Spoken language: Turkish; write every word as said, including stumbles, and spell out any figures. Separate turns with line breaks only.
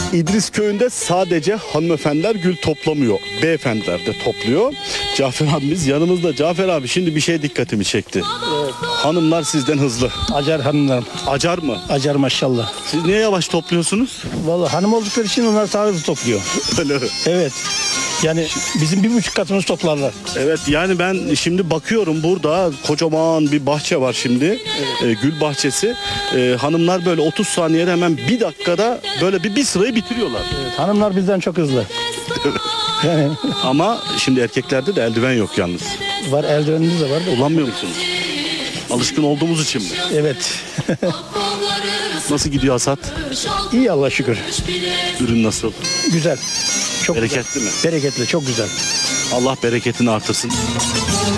İdris Köyü'nde sadece hanımefendiler gül toplamıyor. Beyefendiler de topluyor. Cafer abimiz yanımızda. Cafer abi şimdi bir şey dikkatimi çekti.
Evet.
Hanımlar sizden hızlı.
Acar hanımlarım.
Acar mı?
Acar maşallah.
Siz niye yavaş topluyorsunuz?
Vallahi hanım oldukları için onlar daha hızlı topluyor.
Öyle.
Evet. Yani bizim bir buçuk katımız toplarlar.
Evet yani ben şimdi bakıyorum burada kocaman bir bahçe var şimdi. Ee, gül bahçesi. Ee, hanımlar böyle otuz saniyede hemen bir dakikada böyle bir, bir sırayı bitiriyorlar.
Evet, hanımlar bizden çok hızlı. Yani
Ama şimdi erkeklerde de eldiven yok yalnız.
var, eldivenimiz de var da.
Kullanmıyor musunuz? Alışkın olduğumuz için mi?
Evet.
Nasıl gidiyor hasat?
İyi Allah'a şükür.
Ürün nasıl?
Güzel. Çok
Bereketli mi?
güzel. Bereketli, çok güzel.
Allah bereketini artırsın.